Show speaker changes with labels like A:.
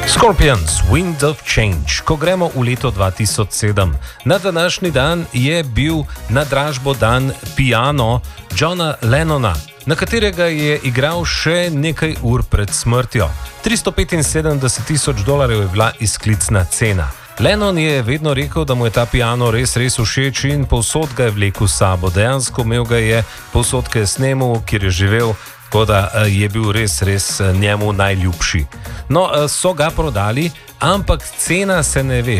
A: Scorpions, Wind of Change. Ko gremo v leto 2007, na današnji dan je bil na dražbo dan piano Johna Lennona, na katerega je igral še nekaj ur pred smrtjo. $375,000 je bila izklicna cena. Lennon je vedno rekel, da mu je ta piano res všeč in povsod ga je vlekel s sabo. Dejansko imel ga je povsod, ki je snemal, kjer je živel, tako da je bil res njemu najljubši. No, so ga prodali, ampak cena se ne ve.